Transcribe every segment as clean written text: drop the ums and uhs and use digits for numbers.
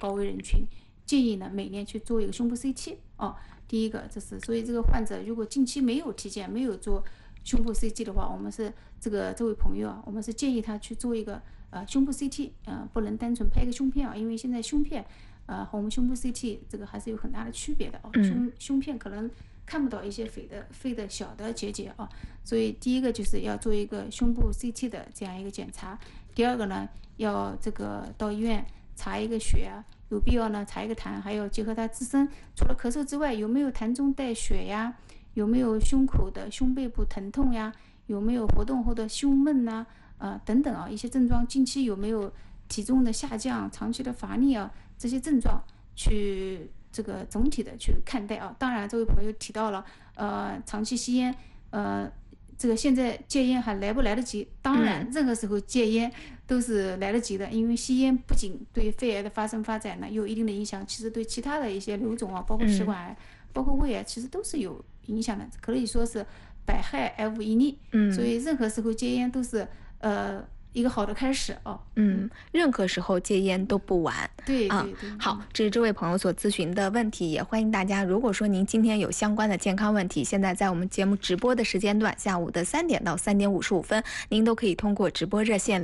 高危人群，建议呢每年去做一个胸部 CT 哦。第一个这是，所以这个患者如果近期没有体检，没有做胸部 CT 的话，我们是这位朋友啊，我们是建议他去做一个胸部 CT，不能单纯拍个胸片啊，因为现在胸片和我们胸部 CT 这个还是有很大的区别的哦。胸片可能看不到一些肺的小的结节啊，所以第一个就是要做一个胸部 CT 的这样一个检查。第二个呢，要这个到医院查一个血啊，有必要呢查一个痰，还要结合他自身除了咳嗽之外，有没有痰中带血呀，有没有胸口的胸背部疼痛呀，有没有活动后的胸闷呐，等等啊，一些症状，近期有没有体重的下降，长期的乏力啊，这些症状去这个总体的去看待啊。当然，这位朋友提到了长期吸烟，这个现在戒烟还来不来得及？当然，任何时候戒烟都是来得及的，因为吸烟不仅对肺癌的发展呢有一定的影响，其实对其他的一些瘤肿啊，包括食管癌，包括胃癌，其实都是有影响的，可以说是百害而无一利。所以任何时候戒烟都是一个好的开始哦。 任何时候戒烟都不晚。 对。 好，这是这位朋友所咨询的问题，也欢迎大家，如果说您今天有相关的健康问题，现在在我们节目直播的时间段，下午的3点到3点55分，您都可以通过直播热线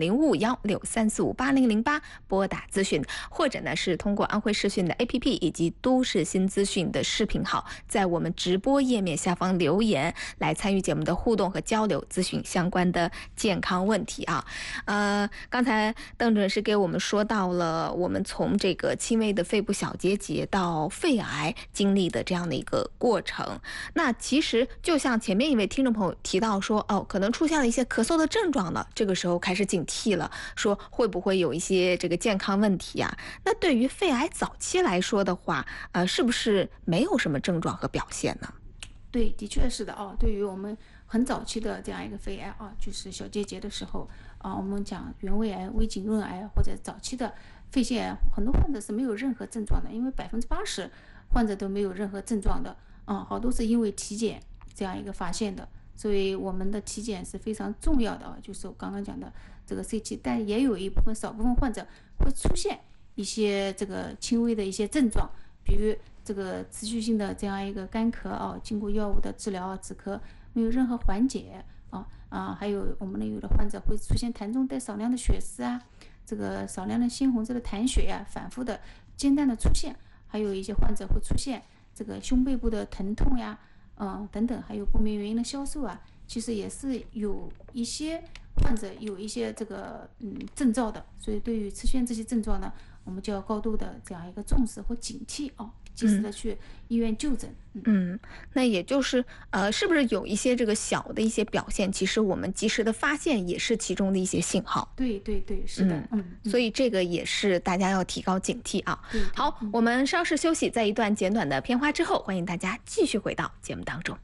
055163458008拨打咨询，或者呢是通过安徽视讯的 APP 以及都市新资讯的视频号，在我们直播页面下方留言来参与节目的互动和交流，咨询相关的健康问题啊。刚才邓主任是给我们说到了我们从这个轻微的肺部小结节到肺癌经历的这样的一个过程。那其实就像前面一位听众朋友提到说，可能出现了一些咳嗽的症状了，这个时候开始警惕了，说会不会有一些这个健康问题啊？那对于肺癌早期来说的话，是不是没有什么症状和表现呢？ 对，的确是的哦。对于我们很早期的这样一个肺癌啊，就是小结节的时候我们讲原位癌、微颈润癌或者早期的肺腺癌，很多患者是没有任何症状的，因为80%患者都没有任何症状的好多是因为体检这样一个发现的。所以我们的体检是非常重要的就是我刚刚讲的这个 CT， 但也有少部分患者会出现一些这个轻微的一些症状，比如这个持续性的这样一个干咳经过药物的治疗止咳没有任何缓解还有我们有的患者会出现痰中带少量的血丝这个少量的鲜红色的痰血反复的间断的出现，还有一些患者会出现这个胸背部的疼痛等等，还有不明原因的消瘦其实也是有一些患者有一些这个症兆的。所以对于出现这些症状呢，我们就要高度的这样一个重视和警惕及时的去医院就诊。 那也就是是不是有一些这个小的一些表现，其实我们及时的发现也是其中的一些信号。 对，是的。 所以这个也是大家要提高警惕啊。好，我们稍事休息，在一段简短的片花之后，欢迎大家继续回到节目当中。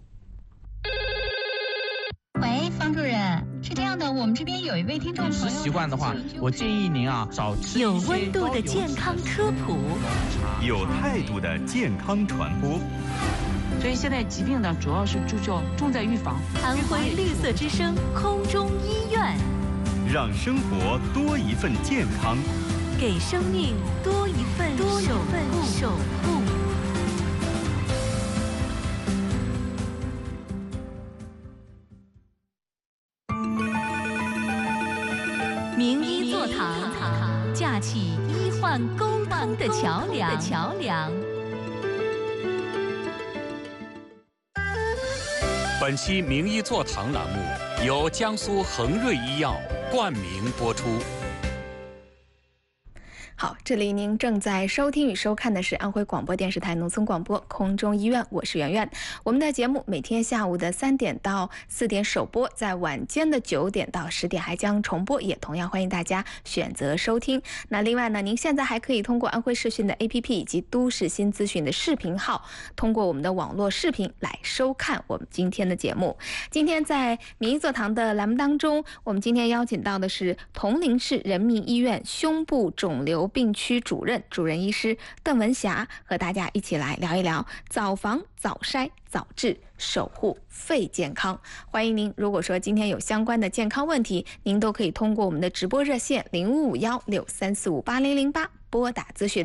喂，方主任，是这样的，我们这边有一位听众朋友， 饮食习惯的话，我建议您少吃有温度的健康科普， 有态度的健康传播。 所以现在疾病呢，主要是重在预防。 安徽绿色之声空中医院， 让生活多一份健康， 给生命多一份守护。名医座堂，架起医患沟通的桥梁。 本期名医座堂栏目由江苏恒瑞医药冠名播出。 好，这里您正在收听与收看的是安徽广播电视台农村广播空中医院，我是圆圆。我们的节目每天下午的3点到4点首播，在晚间的9点到10点还将重播，也同样欢迎大家选择收听。那另外呢，您现在还可以通过安徽视讯的 APP 以及都市新资讯的视频号，通过我们的网络视频来收看我们今天的节目。今天在名医座堂的栏目当中，我们今天邀请到的是铜陵市人民医院胸部肿瘤病区主任医师邓文霞，和大家一起来聊一聊早防早筛早治，守护肺健康。欢迎您，如果说今天有相关的健康问题，您都可以通过我们的直播热线055163458008拨打咨询。